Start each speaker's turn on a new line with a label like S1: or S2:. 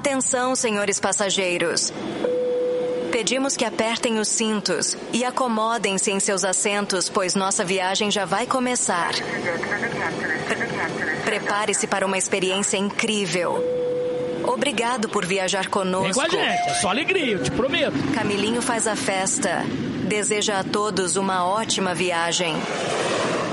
S1: Atenção, senhores passageiros. Pedimos que apertem os cintos e acomodem-se em seus assentos, pois nossa viagem já vai começar. Prepare-se para uma experiência incrível. Obrigado por viajar conosco.
S2: Vem com a gente, é só alegria, eu te prometo.
S1: Camilinho faz a festa. Deseja a todos uma ótima viagem.